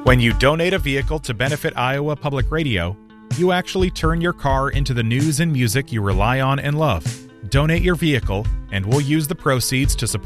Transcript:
When you donate a vehicle to benefit Iowa Public Radio, you actually turn your car into the news and music you rely on and love. Donate your vehicle, and we'll use the proceeds to support